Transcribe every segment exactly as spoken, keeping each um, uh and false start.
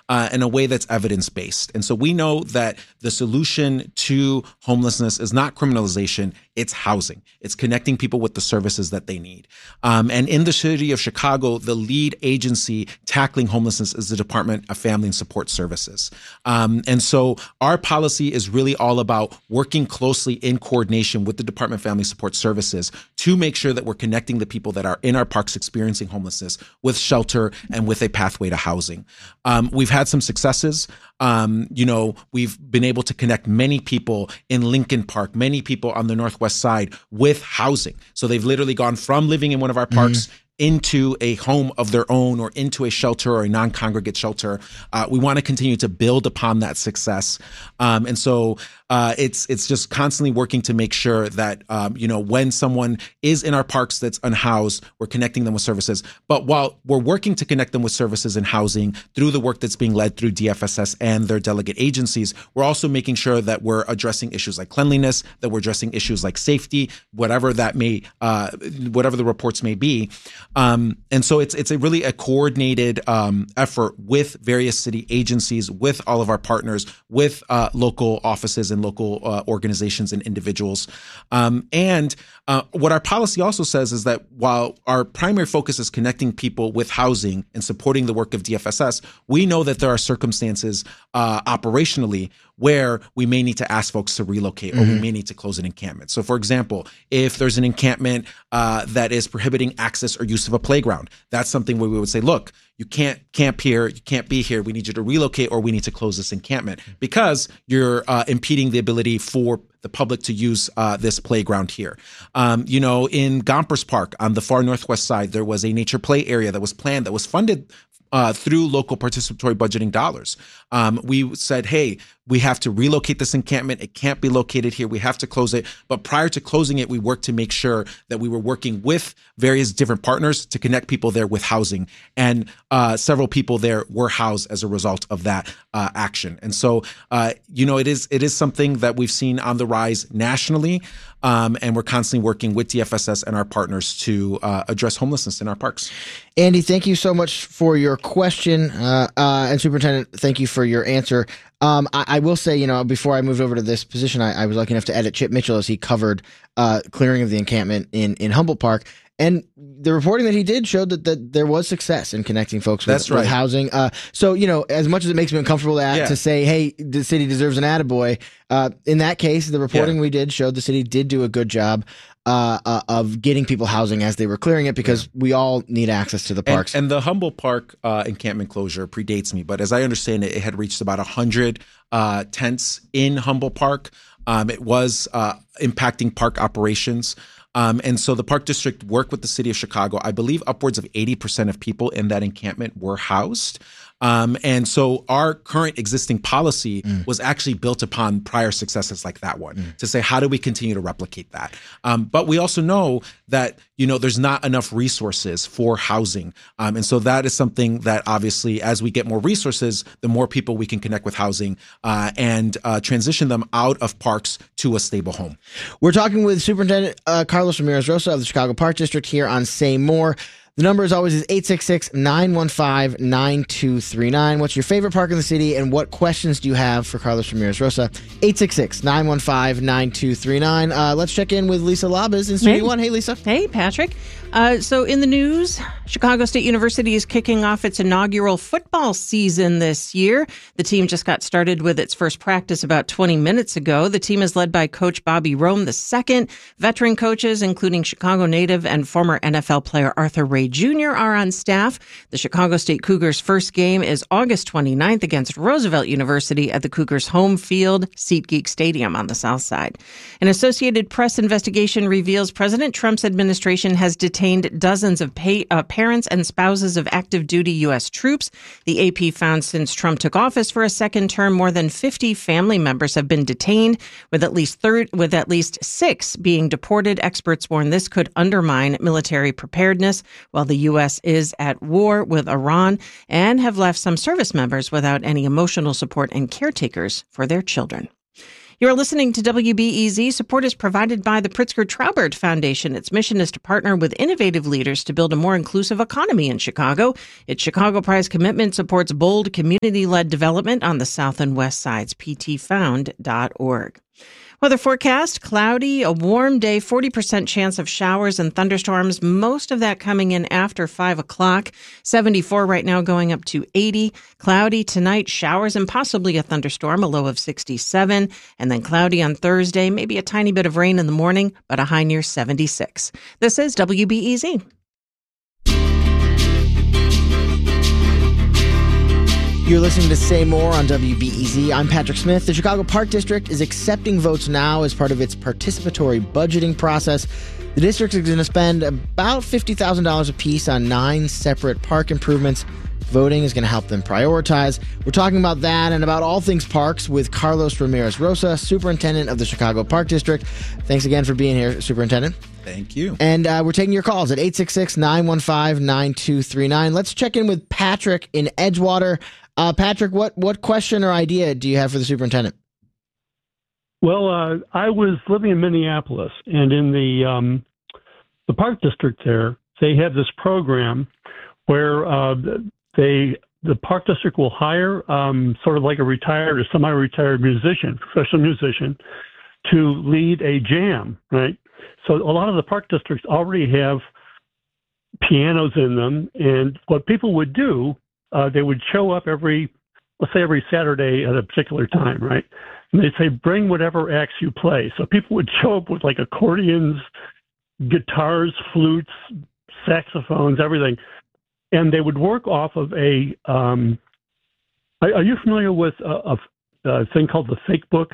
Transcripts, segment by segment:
uh, in a way that's evidence-based. And so we know that the solution to homelessness is not criminalization, it's housing. It's connecting people with the services that they need. Um, and in the city of Chicago, the lead agency tackling homelessness is the Department of Family and Support Services. Um, and so our policy is really all about working closely in coordination with the Department of Family Support Services to make sure that we're connecting the people that are in our parks experiencing homelessness with shelter and with a pathway to housing. Um, we've had some successes. Um, you know, we've been able to connect many people in Lincoln Park, many people on the Northwest Side with housing. So they've literally gone from living in one of our parks mm-hmm. into a home of their own or into a shelter or a non-congregate shelter. Uh, we want to continue to build upon that success. Um, and so uh, it's it's just constantly working to make sure that, um, you know, when someone is in our parks that's unhoused, we're connecting them with services. But while we're working to connect them with services and housing through the work that's being led through D F S S and their delegate agencies, we're also making sure that we're addressing issues like cleanliness, that we're addressing issues like safety, whatever that may, uh, whatever the reports may be. Um, and so it's it's a really a coordinated um, effort with various city agencies, with all of our partners, with uh, local offices and local uh, organizations and individuals. Um, and uh, what our policy also says is that while our primary focus is connecting people with housing and supporting the work of D F S S, we know that there are circumstances uh, operationally where we may need to ask folks to relocate or mm-hmm. we may need to close an encampment. So for example, if there's an encampment uh, that is prohibiting access or use of a playground, that's something where we would say, look, you can't camp here, you can't be here, we need you to relocate or we need to close this encampment because you're uh, impeding the ability for the public to use uh, this playground here. Um, you know, in Gompers Park on the far northwest side, there was a nature play area that was planned, that was funded Uh, through local participatory budgeting dollars. Um, we said, hey, we have to relocate this encampment. It can't be located here. We have to close it. But prior to closing it, we worked to make sure that we were working with various different partners to connect people there with housing. And uh, several people there were housed as a result of that uh, action. And so, uh, you know, it is it is something that we've seen on the rise nationally. Um, and we're constantly working with D F S S and our partners to uh, address homelessness in our parks. Andy, thank you so much for your question. Uh, uh, and Superintendent, thank you for your answer. Um, I, I will say, you know, before I moved over to this position, I, I was lucky enough to edit Chip Mitchell as he covered uh, clearing of the encampment in, in Humboldt Park. And the reporting that he did showed that, that there was success in connecting folks with, That's right. with housing. Uh, so, you know, as much as it makes me uncomfortable to, yeah. to say, hey, the city deserves an attaboy, uh, in that case, the reporting yeah. we did showed the city did do a good job uh, uh, of getting people housing as they were clearing it because yeah. we all need access to the parks. And, and the Humboldt Park uh, encampment closure predates me, but as I understand it, it had reached about one hundred uh, tents in Humboldt Park. Um, it was uh, impacting park operations. Um, and so the Park District worked with the city of Chicago. I believe upwards of eighty percent of people in that encampment were housed. Um, and so our current existing policy mm. was actually built upon prior successes like that one mm. to say, how do we continue to replicate that? Um, but we also know that, you know, there's not enough resources for housing. Um, and so that is something that obviously as we get more resources, the more people we can connect with housing uh, and uh, transition them out of parks to a stable home. We're talking with Superintendent uh, Carlos Ramirez-Rosa of the Chicago Park District here on Say More. The number, as always, is eight six six, nine one five, nine two three nine. What's your favorite park in the city, and what questions do you have for Carlos Ramirez-Rosa? eight six six, nine one five, nine two three nine. Uh, let's check in with Lisa Labas in Studio Hey. One. Hey, Lisa. Hey, Patrick. Uh, so in the news, Chicago State University is kicking off its inaugural football season this year. The team just got started with its first practice about twenty minutes ago. The team is led by Coach Bobby Rome the second. Veteran coaches, including Chicago native and former N F L player Arthur Ray Junior, are on staff. The Chicago State Cougars' first game is August twenty-ninth against Roosevelt University at the Cougars' home field, SeatGeek Stadium on the south side. An Associated Press investigation reveals President Trump's administration has detained dozens of pay, uh, parents and spouses of active duty U S troops. The A P found since Trump took office for a second term, more than fifty family members have been detained, with at least third, with at least six being deported. Experts warn this could undermine military preparedness while the U S is at war with Iran, and have left some service members without any emotional support and caretakers for their children. You're listening to W B E Z. Support is provided by the Pritzker Traubert Foundation. Its mission is to partner with innovative leaders to build a more inclusive economy in Chicago. Its Chicago Prize commitment supports bold, community-led development on the south and west sides. p t found dot org. Weather forecast, cloudy, a warm day, forty percent chance of showers and thunderstorms, most of that coming in after five o'clock. seventy-four right now going up to eighty. Cloudy tonight, showers and possibly a thunderstorm, a low of sixty-seven. And then cloudy on Thursday, maybe a tiny bit of rain in the morning, but a high near seventy-six. This is W B E Z. You're listening to Say More on W B E Z. I'm Patrick Smith. The Chicago Park District is accepting votes now as part of its participatory budgeting process. The district is going to spend about fifty thousand dollars apiece on nine separate park improvements. Voting is going to help them prioritize. We're talking about that and about all things parks with Carlos Ramirez Rosa, Superintendent of the Chicago Park District. Thanks again for being here, Superintendent. Thank you. And uh, we're taking your calls at eight six six, nine one five, nine two three nine. Let's check in with Patrick in Edgewater. Uh, Patrick, what, what question or idea do you have for the superintendent? Well, uh, I was living in Minneapolis, and in the um, the park district there, they have this program where uh, they the park district will hire um, sort of like a retired or semi-retired musician, professional musician, to lead a jam, right? So a lot of the park districts already have pianos in them, and what people would do, uh, they would show up every, let's say every Saturday at a particular time, right? And they'd say, bring whatever acts you play. So people would show up with like accordions, guitars, flutes, saxophones, everything. And they would work off of a, um, are, are you familiar with a, a, a thing called the Fake Book?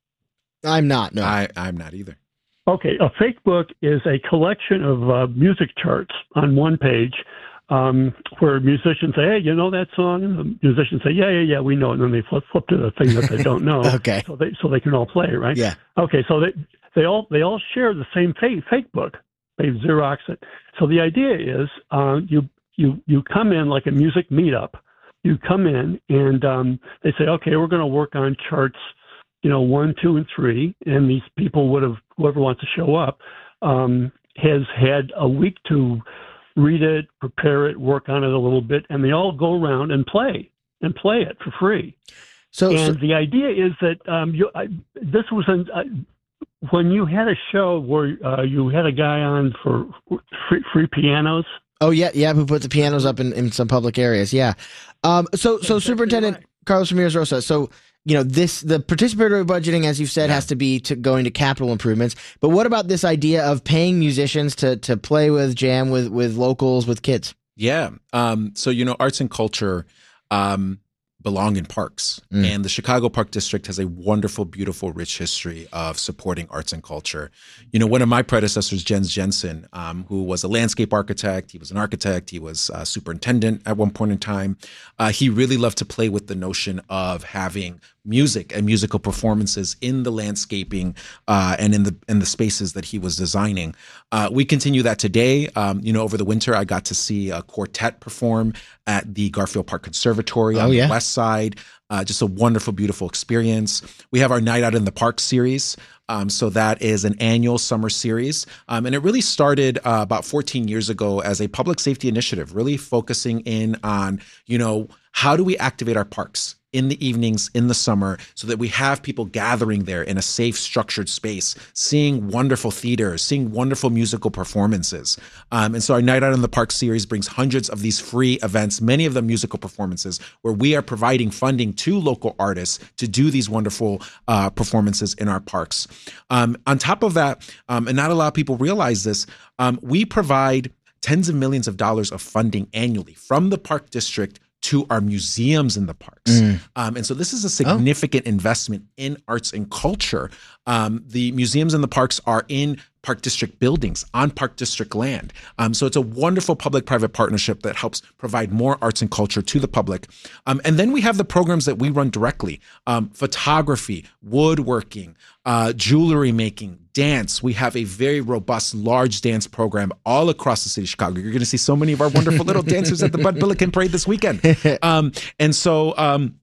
I'm not, no. I, I'm not either. Okay, a Fake Book is a collection of uh, music charts on one page um, where musicians say, hey, you know that song? And the musicians say, yeah, yeah, yeah, we know it. And then they flip, flip to the thing that they don't know. Okay. So they, so they can all play, right? Yeah. Okay, so they, they all they all share the same fake, fake book. They Xerox it. So the idea is uh, you you you come in like a music meetup. You come in and um, they say, okay, we're going to work on charts, you know, one, two, and three. And these people would have, whoever wants to show up, um, has had a week to read it, prepare it, work on it a little bit, and they all go around and play and play it for free. So, and so the idea is that um, you, I, this was an, uh, when you had a show where uh, you had a guy on for free, free pianos. Oh, yeah, yeah, who put the pianos up in, in some public areas, yeah. Um, so, so Superintendent right. Carlos Ramirez Rosa, so, you know, this the participatory budgeting, as you've said, Yeah. has to be to going to capital improvements. But what about this idea of paying musicians to to play with, jam with, with locals, with kids? Yeah. Um, so, you know, arts and culture um, belong in parks. Mm. And the Chicago Park District has a wonderful, beautiful, rich history of supporting arts and culture. You know, one of my predecessors, Jens Jensen, um, who was a landscape architect, he was an architect, he was a superintendent at one point in time. Uh, he really loved to play with the notion of having music and musical performances in the landscaping uh, and in the in the spaces that he was designing. Uh, we continue that today. Um, you know, over the winter, I got to see a quartet perform at the Garfield Park Conservatory Oh, on yeah. the west side. Uh, just a wonderful, beautiful experience. We have our Night Out in the Park series. Um, so that is an annual summer series. Um, and it really started uh, about fourteen years ago as a public safety initiative, really focusing in on, you know, how do we activate our parks in the evenings in the summer so that we have people gathering there in a safe, structured space, seeing wonderful theater, seeing wonderful musical performances. Um, and so our Night Out in the Park series brings hundreds of these free events, many of them musical performances, where we are providing funding to local artists to do these wonderful uh, performances in our parks. Um, on top of that, um, and not a lot of people realize this, um, we provide tens of millions of dollars of funding annually from the Park District to our museums in the parks. Mm. Um, and so this is a significant oh. investment in arts and culture. Um, the museums in the parks are in Park District buildings on Park District land. Um, so it's a wonderful public-private partnership that helps provide more arts and culture to the public. Um, and then we have the programs that we run directly, um, photography, woodworking, uh, jewelry making, dance. We have a very robust, large dance program all across the city of Chicago. You're going to see so many of our wonderful little dancers at the Bud Billiken Parade this weekend. Um, and so, um,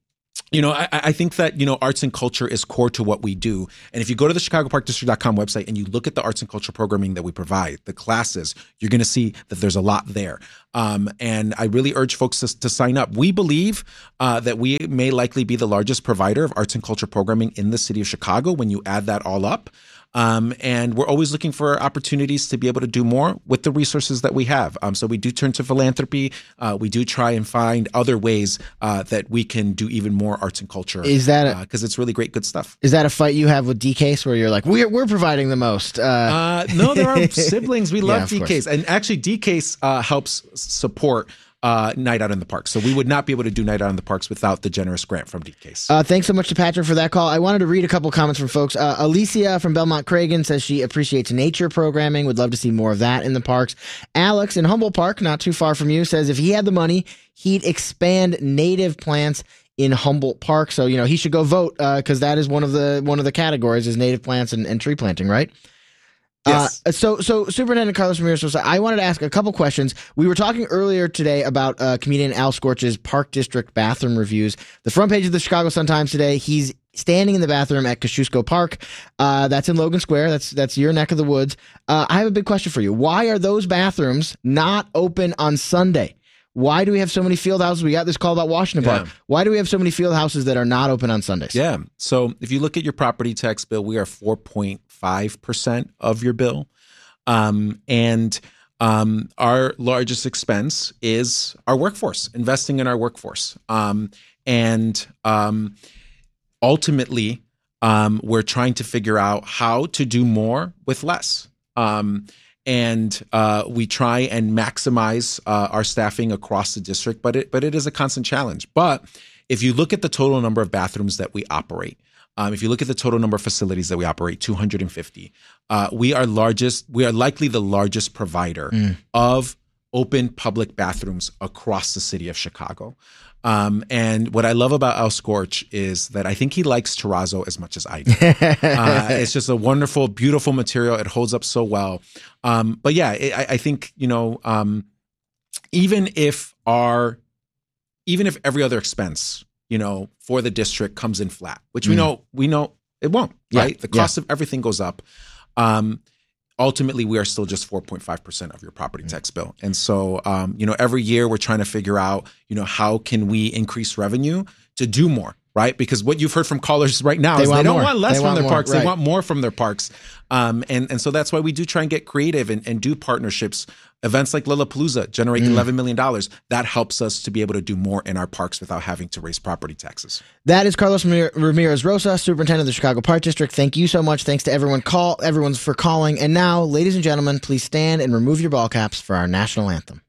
You know, I, I think that, you know, arts and culture is core to what we do. And if you go to the chicago park district dot com website and you look at the arts and culture programming that we provide, the classes, you're going to see that there's a lot there. Um, and I really urge folks to, to sign up. We believe uh, that we may likely be the largest provider of arts and culture programming in the city of Chicago when you add that all up. Um, and we're always looking for opportunities to be able to do more with the resources that we have. Um, so we do turn to philanthropy. Uh, we do try and find other ways uh, that we can do even more arts and culture. Is that because uh, it's really great, good stuff? Is that a fight you have with D Case where you're like, we're we're providing the most? Uh, uh, no, there are siblings. We love yeah, D Case, and actually D Case uh, helps support Uh, Night Out in the Parks. So we would not be able to do Night Out in the Parks without the generous grant from D Case. Uh, thanks so much to Patrick for that call. I wanted to read a couple comments from folks. Uh, Alicia from Belmont Cragen says she appreciates nature programming. Would love to see more of that in the parks. Alex in Humboldt Park, not too far from you, says if he had the money, he'd expand native plants in Humboldt Park. So, you know, he should go vote because uh, that is one of the one of the categories is native plants and, and tree planting, right? Yes. Uh, so, so Superintendent Carlos Ramirez, I wanted to ask a couple questions. We were talking earlier today about uh, comedian Al Scorch's Park District bathroom reviews. The front page of the Chicago Sun-Times today, he's standing in the bathroom at Kosciuszko Park. Uh, that's in Logan Square. That's that's your neck of the woods. Uh, I have a big question for you. Why are those bathrooms not open on Sunday? Why do we have so many field houses? We got this call about Washington yeah. Park. Why do we have so many field houses that are not open on Sundays? Yeah. So if you look at your property tax bill, we are four point five percent of your bill. Um, and um, our largest expense is our workforce, investing in our workforce. Um, and um, ultimately, um, we're trying to figure out how to do more with less. Um, and uh, we try and maximize uh, our staffing across the district, but it but it is a constant challenge. But if you look at the total number of bathrooms that we operate, Um, if you look at the total number of facilities that we operate, two hundred fifty, uh, we are largest. We are likely the largest provider mm. of open public bathrooms across the city of Chicago. Um, and what I love about Al Scorch is that I think he likes terrazzo as much as I do. uh, it's just a wonderful, beautiful material. It holds up so well. Um, but yeah, it, I, I think, you know, um, even if our, even if every other expense, you know, for the district comes in flat, which we mm. know, we know it won't, yeah. right? The cost yeah. of everything goes up. Um, ultimately, we are still just four point five percent of your property mm. tax bill. And so, um, you know, every year we're trying to figure out, you know, how can we increase revenue to do more, right? Because what you've heard from callers right now they is they don't more. want less they from want their more. parks. Right. They want more from their parks. Um, and, and so that's why we do try and get creative and, and do partnerships. Events like Lollapalooza generate mm. eleven million dollars. That helps us to be able to do more in our parks without having to raise property taxes. That is Carlos Ramirez Rosa, Superintendent of the Chicago Park District. Thank you so much. Thanks to everyone call everyone's for calling. And now, ladies and gentlemen, please stand and remove your ball caps for our national anthem.